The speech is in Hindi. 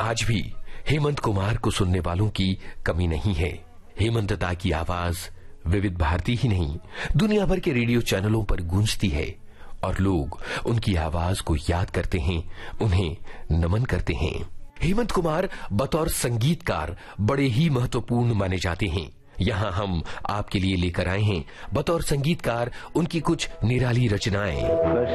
आज भी हेमंत कुमार को सुनने वालों की कमी नहीं है। हेमंत दा की आवाज विविध भारती ही नहीं, दुनिया भर के रेडियो चैनलों पर गूंजती है और लोग उनकी आवाज को याद करते हैं, उन्हें नमन करते हैं। हेमंत कुमार बतौर संगीतकार बड़े ही महत्वपूर्ण माने जाते हैं। यहां हम आपके लिए लेकर आए हैं बतौर संगीतकार उनकी कुछ निराली रचनाएं।